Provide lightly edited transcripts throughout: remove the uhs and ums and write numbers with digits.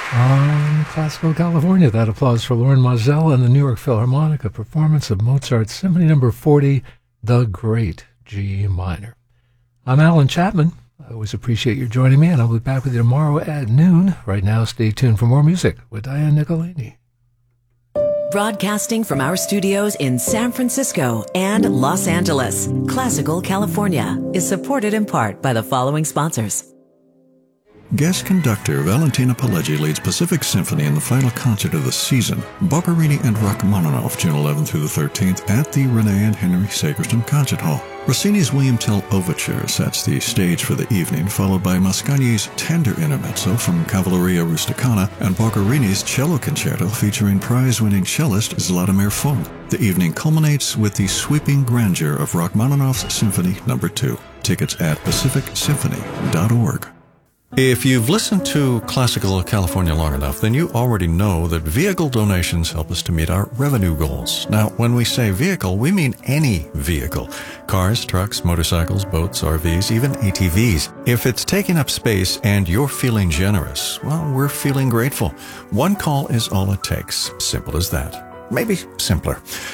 On Classical California, that applause for Lauren Mozell and the New York Philharmonic, a performance of Mozart's Symphony No. 40, The Great G Minor. I'm Alan Chapman. I always appreciate you joining me, and I'll be back with you tomorrow at noon. Right now, stay tuned for more music with Diane Nicolini. Broadcasting from our studios in San Francisco and Los Angeles, Classical California is supported in part by the following sponsors. Guest conductor Valentina Pileggi leads Pacific Symphony in the final concert of the season, Boccherini and Rachmaninoff, June 11th through the 13th at the Renee and Henry Sagerston Concert Hall. Rossini's William Tell Overture sets the stage for the evening, followed by Mascagni's Tender Intermezzo from Cavalleria Rusticana and Boccherini's Cello Concerto featuring prize-winning cellist Zlatomir Fung. The evening culminates with the sweeping grandeur of Rachmaninoff's Symphony No. 2. Tickets at pacificsymphony.org. If you've listened to Classical California long enough, then you already know that vehicle donations help us to meet our revenue goals. Now, when we say vehicle, we mean any vehicle. Cars, trucks, motorcycles, boats, RVs, even ATVs. If it's taking up space and you're feeling generous, well, we're feeling grateful. One call is all it takes. Simple as that. Maybe simpler.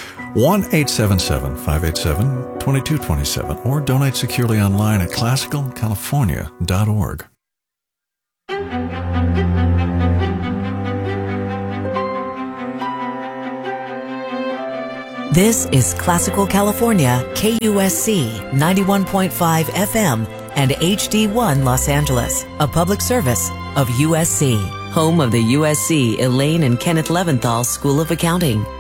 1-877-587-2227 or donate securely online at classicalcalifornia.org. This is Classical California, KUSC 91.5 FM and HD1 Los Angeles, a public service of USC, home of the USC Elaine and Kenneth Leventhal School of Accounting.